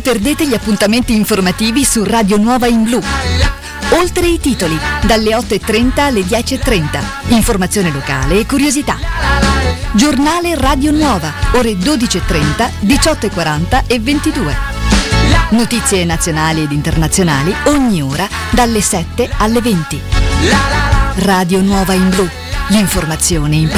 perdete gli appuntamenti informativi su Radio Nuova in Blu. Oltre i titoli, dalle 8:30 alle 10:30. Informazione locale e curiosità. Giornale Radio Nuova, ore 12:30, 18:40 e 22. Notizie nazionali ed internazionali ogni ora dalle 7 alle 20. Radio Nuova in Blu, l'informazione in